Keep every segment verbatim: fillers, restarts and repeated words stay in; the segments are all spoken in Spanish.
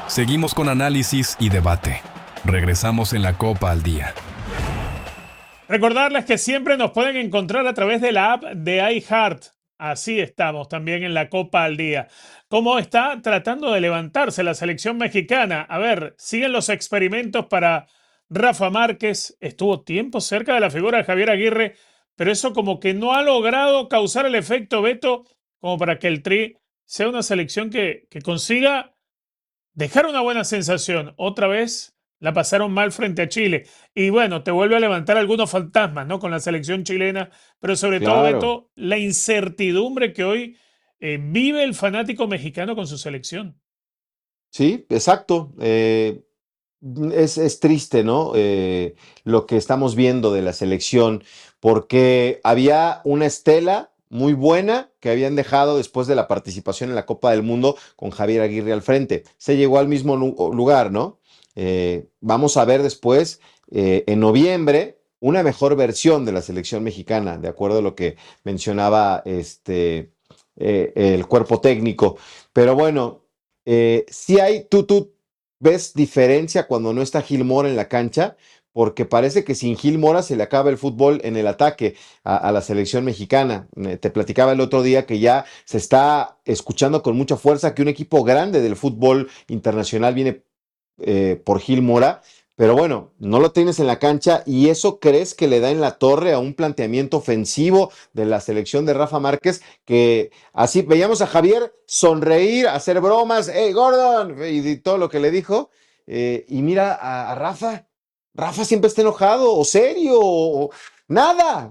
Seguimos con análisis y debate. Regresamos en la Copa al Día. Recordarles que siempre nos pueden encontrar a través de la app de iHeart. Así estamos también en la Copa al Día. ¿Cómo está tratando de levantarse la selección mexicana? A ver, siguen los experimentos para Rafa Márquez. Estuvo tiempo cerca de la figura de Javier Aguirre, pero eso como que no ha logrado causar el efecto Beto como para que el Tri sea una selección que, que consiga dejar una buena sensación. Otra vez la pasaron mal frente a Chile. Y bueno, te vuelve a levantar algunos fantasmas, ¿no? Con la selección chilena, pero sobre todo, Claro. Beto, la incertidumbre que hoy eh, vive el fanático mexicano con su selección. Sí, exacto. Eh, es, es triste, ¿no? Eh, lo que estamos viendo de la selección, porque había una estela muy buena que habían dejado después de la participación en la Copa del Mundo con Javier Aguirre al frente. Se llegó al mismo lu- lugar, ¿no? Eh, vamos a ver después, eh, en noviembre, una mejor versión de la selección mexicana, de acuerdo a lo que mencionaba este, eh, el cuerpo técnico. Pero bueno. Eh, sí hay, tú, tú ves diferencia cuando no está Gil Mora en la cancha, porque parece que sin Gil Mora se le acaba el fútbol en el ataque a, a la selección mexicana. Eh, te platicaba el otro día que ya se está escuchando con mucha fuerza que un equipo grande del fútbol internacional viene eh, por Gil Mora, pero bueno, no lo tienes en la cancha y eso crees que le da en la torre a un planteamiento ofensivo de la selección de Rafa Márquez, que así veíamos a Javier sonreír, hacer bromas, hey Gordon, y, y todo lo que le dijo, eh, y mira a, a, Rafa, Rafa siempre está enojado o serio o nada.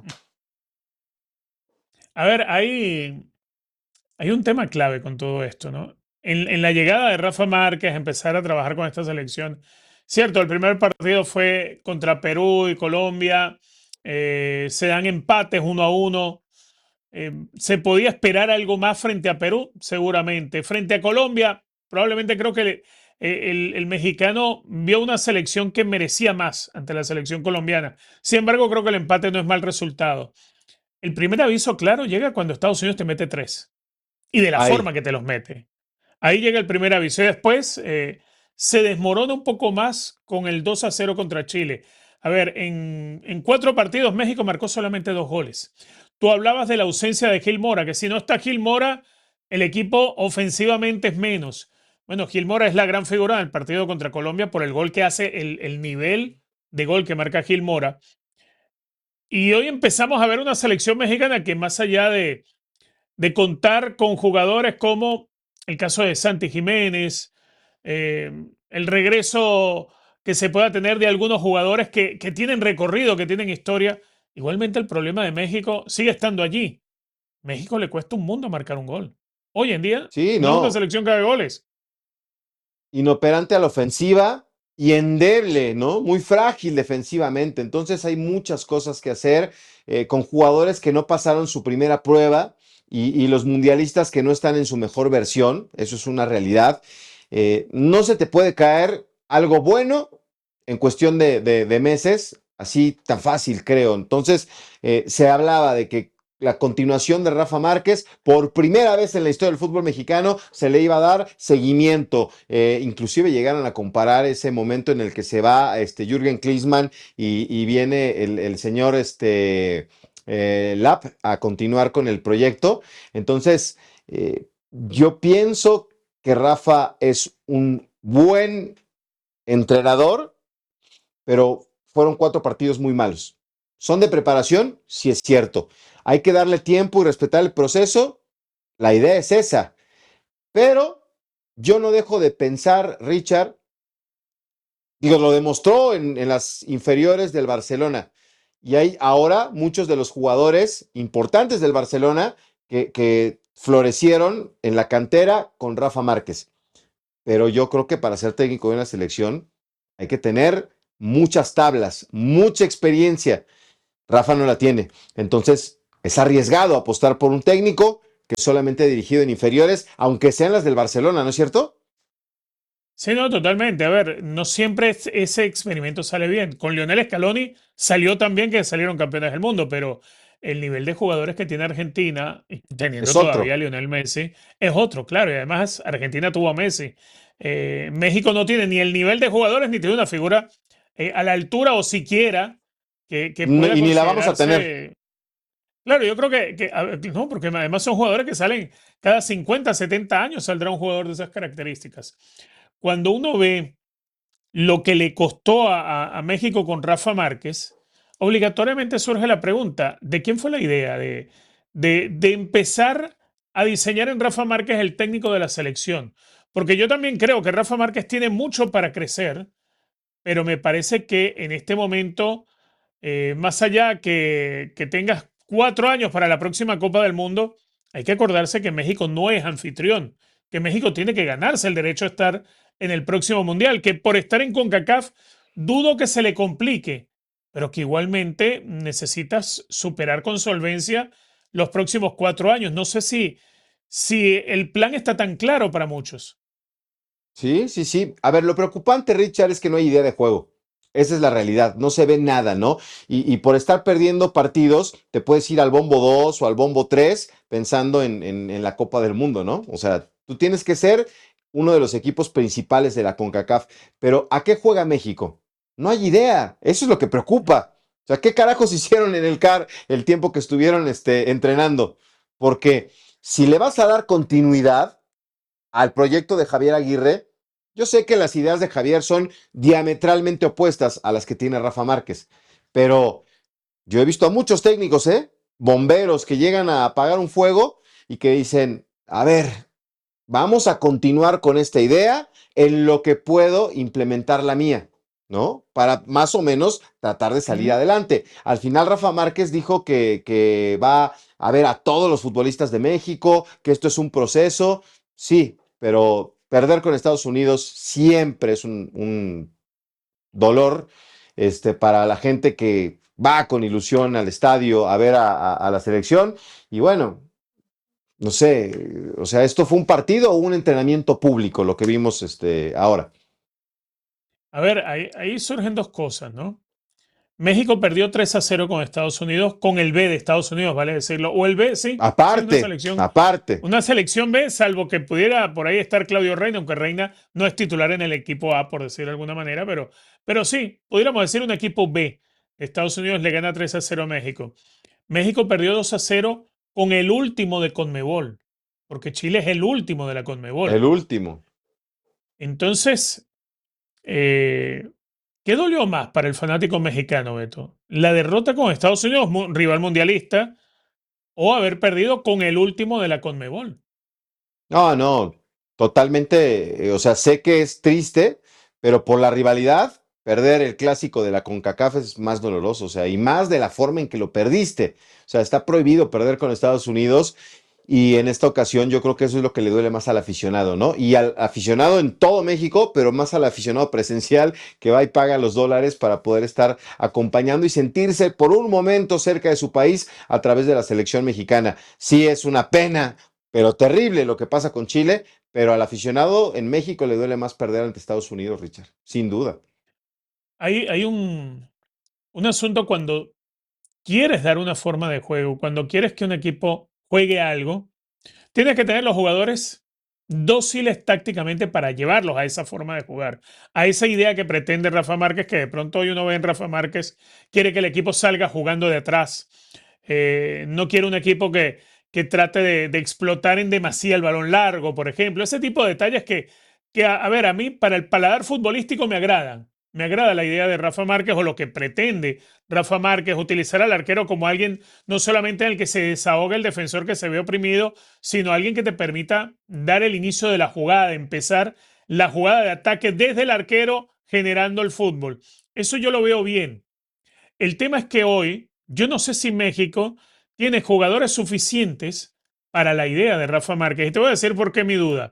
A ver, hay, hay un tema clave con todo esto, ¿no? En, en la llegada de Rafa Márquez a empezar a trabajar con esta selección, cierto, el primer partido fue contra Perú y Colombia, eh, se dan empates uno a uno. Eh, ¿Se podía esperar algo más frente a Perú? Seguramente. Frente a Colombia, probablemente creo que le- eh, el, el mexicano vio una selección que merecía más ante la selección colombiana. Sin embargo, creo que el empate no es mal resultado. El primer aviso claro llega cuando Estados Unidos te mete tres y de la forma Ay, que te los mete. Ahí llega el primer aviso y después eh, se desmorona un poco más con el dos a cero contra Chile. A ver, en, en cuatro partidos México marcó solamente dos goles. Tú hablabas de la ausencia de Gil Mora, que si no está Gil Mora, el equipo ofensivamente es menos. Bueno, Gil Mora es la gran figura del partido contra Colombia por el gol que hace, el, el nivel de gol que marca Gil Mora. Y hoy empezamos a ver una selección mexicana que más allá de, de contar con jugadores como el caso de Santi Jiménez, eh, el regreso que se pueda tener de algunos jugadores que, que tienen recorrido, que tienen historia. Igualmente el problema de México sigue estando allí. México le cuesta un mundo marcar un gol. Hoy en día sí, no es una no, selección que haga goles. inoperante a la ofensiva y endeble, ¿no? Muy frágil defensivamente. Entonces hay muchas cosas que hacer eh, con jugadores que no pasaron su primera prueba y, y, los mundialistas que no están en su mejor versión. Eso es una realidad. Eh, no se te puede caer algo bueno en cuestión de, de, de meses, así tan fácil, creo. Entonces eh, se hablaba de que la continuación de Rafa Márquez, por primera vez en la historia del fútbol mexicano, se le iba a dar seguimiento. Eh, inclusive llegaron a comparar ese momento en el que se va este, Jürgen Klinsmann y, y viene el, el, señor este, eh, Lapp a continuar con el proyecto. Entonces, eh, yo pienso que Rafa es un buen entrenador, pero fueron cuatro partidos muy malos. ¿Son de preparación? Sí es cierto. Hay que darle tiempo y respetar el proceso. La idea es esa. Pero yo no dejo de pensar, Richard, digo, lo demostró en, en las inferiores del Barcelona. Y hay ahora muchos de los jugadores importantes del Barcelona que, que florecieron en la cantera con Rafa Márquez. Pero yo creo que para ser técnico de una selección hay que tener muchas tablas, mucha experiencia. Rafa no la tiene. Entonces, es arriesgado apostar por un técnico que solamente ha dirigido en inferiores, aunque sean las del Barcelona, ¿no es cierto? Sí, no, totalmente. A ver, no siempre es- ese experimento sale bien. Con Lionel Scaloni salió también que salieron campeones del mundo, pero el nivel de jugadores que tiene Argentina, y teniendo Es todavía a otro. Lionel Messi, es otro, claro. Y además Argentina tuvo a Messi. Eh, México no tiene ni el nivel de jugadores ni tiene una figura eh, a la altura o siquiera que, que No, pueda y ni la vamos a tener. considerarse. Claro, yo creo que, que, a ver, no, porque además son jugadores que salen cada cincuenta, setenta años, saldrá un jugador de esas características. Cuando uno ve lo que le costó a, a- a México con Rafa Márquez, obligatoriamente surge la pregunta, ¿de quién fue la idea de, de, de empezar a diseñar en Rafa Márquez el técnico de la selección? Porque yo también creo que Rafa Márquez tiene mucho para crecer, pero me parece que en este momento, eh, más allá que, que tengas cuatro años para la próxima Copa del Mundo, hay que acordarse que México no es anfitrión, que México tiene que ganarse el derecho a estar en el próximo Mundial, que por estar en CONCACAF dudo que se le complique, pero que igualmente necesitas superar con solvencia los próximos cuatro años. No sé si, si el plan está tan claro para muchos. Sí, sí, sí. A ver, lo preocupante, Richard, es que no hay idea de juego. Esa es la realidad. No se ve nada, ¿no? Y, y por estar perdiendo partidos, te puedes ir al bombo dos o al bombo tres pensando en, en, en la Copa del Mundo, ¿no? O sea, tú tienes que ser uno de los equipos principales de la CONCACAF. Pero ¿a qué juega México? No hay idea. Eso es lo que preocupa. O sea, ¿qué carajos hicieron en el C A R el tiempo que estuvieron este, entrenando? Porque si le vas a dar continuidad al proyecto de Javier Aguirre, yo sé que las ideas de Javier son diametralmente opuestas a las que tiene Rafa Márquez, pero yo he visto a muchos técnicos, ¿eh? Bomberos que llegan a apagar un fuego y que dicen, a ver, vamos a continuar con esta idea en lo que puedo implementar la mía, ¿no? Para más o menos tratar de salir ¿Mm? adelante. Al final Rafa Márquez dijo que, que va a ver a todos los futbolistas de México, que esto es un proceso, sí, pero perder con Estados Unidos siempre es un, un dolor este, para la gente que va con ilusión al estadio a ver a, a, a la selección. Y bueno, no sé, o sea, ¿esto fue un partido o un entrenamiento público lo que vimos este, ahora? A ver, ahí, ahí surgen dos cosas, ¿no? México perdió tres a cero con Estados Unidos, con el B de Estados Unidos, vale decirlo. O el B, sí, sí, una Aparte, selección, aparte. una selección B, salvo que pudiera por ahí estar Claudio Reina, aunque Reina no es titular en el equipo A, por decirlo de alguna manera, pero, pero sí, pudiéramos decir un equipo B. Estados Unidos le gana tres a cero a México. México perdió dos a cero con el último de Conmebol, porque Chile es el último de la El Conmebol. último. Entonces, eh, ¿qué dolió más para el fanático mexicano, Beto? ¿La derrota con Estados Unidos, mu- rival mundialista, o haber perdido con el último de la Conmebol? No, no, totalmente, eh, o sea, sé que es triste, pero por la rivalidad, perder el clásico de la CONCACAF es más doloroso, o sea, y más de la forma en que lo perdiste. O sea, está prohibido perder con Estados Unidos y en esta ocasión yo creo que eso es lo que le duele más al aficionado, ¿no? Y al aficionado en todo México, pero más al aficionado presencial que va y paga los dólares para poder estar acompañando y sentirse por un momento cerca de su país a través de la selección mexicana. Sí es una pena, pero terrible lo que pasa con Chile, pero al aficionado en México le duele más perder ante Estados Unidos, Richard, sin duda. Hay, hay un, un asunto cuando quieres dar una forma de juego, cuando quieres que un equipo juegue algo, tienes que tener los jugadores dóciles tácticamente para llevarlos a esa forma de jugar, a esa idea que pretende Rafa Márquez, que de pronto hoy uno ve en Rafa Márquez, quiere que el equipo salga jugando de atrás. Eh, no quiere un equipo que, que trate de, de explotar en demasía el balón largo, por ejemplo. Ese tipo de detalles que, que a, a ver, a mí para el paladar futbolístico me agradan. Me agrada la idea de Rafa Márquez o lo que pretende Rafa Márquez, utilizar al arquero como alguien no solamente en el que se desahoga el defensor que se ve oprimido, sino alguien que te permita dar el inicio de la jugada, empezar la jugada de ataque desde el arquero generando el fútbol. Eso yo lo veo bien. El tema es que hoy, yo no sé si México tiene jugadores suficientes para la idea de Rafa Márquez. Y te voy a decir por qué mi duda.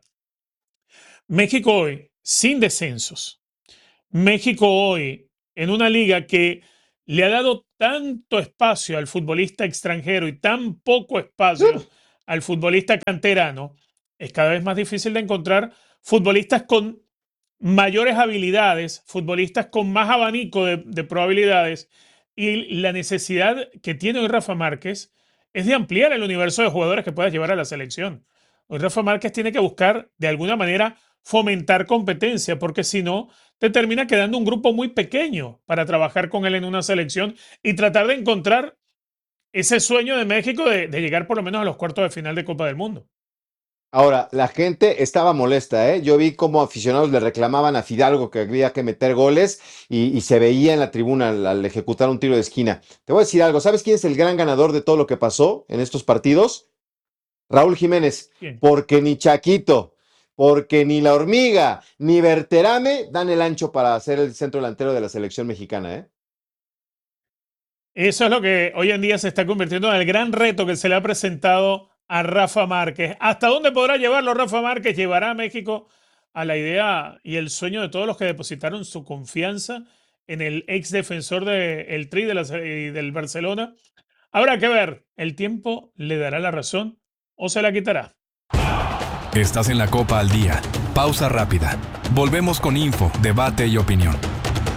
México hoy, sin descensos. México hoy, en una liga que le ha dado tanto espacio al futbolista extranjero y tan poco espacio al futbolista canterano, es cada vez más difícil de encontrar futbolistas con mayores habilidades, futbolistas con más abanico de, de probabilidades, y la necesidad que tiene hoy Rafa Márquez es de ampliar el universo de jugadores que puedas llevar a la selección. Hoy Rafa Márquez tiene que buscar de alguna manera fomentar competencia, porque si no, te termina quedando un grupo muy pequeño para trabajar con él en una selección y tratar de encontrar ese sueño de México de, de llegar por lo menos a los cuartos de final de Copa del Mundo. Ahora, la gente estaba molesta, ¿eh? Yo vi cómo aficionados le reclamaban a Fidalgo que había que meter goles y, y se veía en la tribuna al, al ejecutar un tiro de esquina. Te voy a decir algo, ¿sabes quién es el gran ganador de todo lo que pasó en estos partidos? Raúl Jiménez, Bien. porque ni Chaquito, porque ni la hormiga, ni Berterame dan el ancho para ser el centro delantero de la selección mexicana, ¿eh? Eso es lo que hoy en día se está convirtiendo en el gran reto que se le ha presentado a Rafa Márquez. ¿Hasta dónde podrá llevarlo Rafa Márquez? ¿Llevará a México a la idea y el sueño de todos los que depositaron su confianza en el ex defensor del Tri de la, y del Barcelona? Habrá que ver. El tiempo le dará la razón o se la quitará. Estás en la Copa al Día. Pausa rápida. Volvemos con info, debate y opinión.